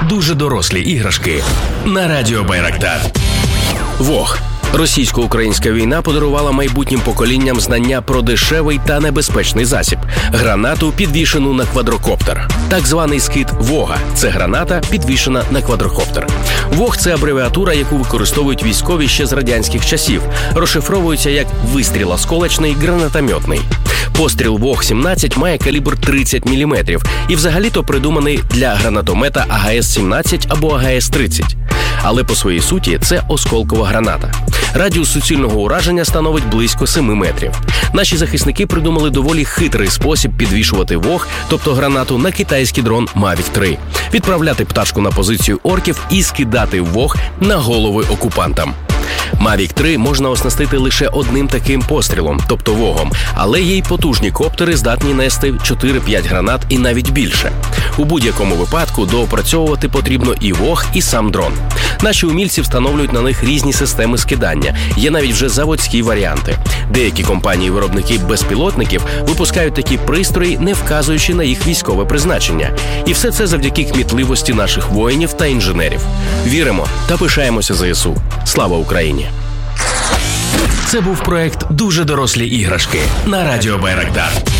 дуже дорослі іграшки на Радіо Байрактар. Вог. Російсько-українська війна подарувала майбутнім поколінням знання про дешевий та небезпечний засіб – гранату, підвішену на квадрокоптер. Так званий скид «Вога» – це граната, підвішена на квадрокоптер. «Вог» – це абревіатура, яку використовують військові ще з радянських часів. Розшифровується як «вистріл осколочний, гранатометний». Постріл ВОГ-17 має калібр 30 мм і взагалі-то придуманий для гранатомета АГС-17 або АГС-30. Але по своїй суті це осколкова граната. Радіус суцільного ураження становить близько 7 метрів. Наші захисники придумали доволі хитрий спосіб підвішувати «Вог», тобто гранату, на китайський дрон Mavic 3, відправляти пташку на позицію орків і скидати «Вог» на голови окупантам. Mavic 3 можна оснастити лише одним таким пострілом, тобто «Вогом», але є й потужні коптери, здатні нести 4-5 гранат і навіть більше. У будь-якому випадку доопрацьовувати потрібно і «Вог», і сам дрон. Наші умільці встановлюють на них різні системи скидання, є навіть вже заводські варіанти. Деякі компанії-виробники безпілотників випускають такі пристрої, не вказуючи на їх військове призначення. І все це завдяки кмітливості наших воїнів та інженерів. Віримо та пишаємося ЗСУ. Слава Україні! Це був проект «Дуже дорослі іграшки» на Радіо Байрактар.